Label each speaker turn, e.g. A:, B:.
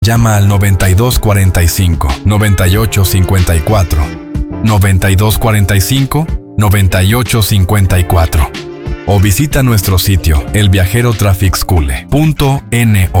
A: Llama al 9245-9854. 9245-9854. O visita nuestro sitio elviajerotrafficschule.no.